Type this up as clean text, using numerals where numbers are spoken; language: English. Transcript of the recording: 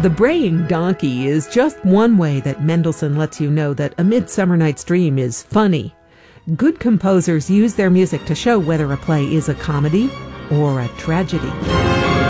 The braying donkey is just one way that Mendelssohn lets you know that A Midsummer Night's Dream is funny. Good composers use their music to show whether a play is a comedy or a tragedy.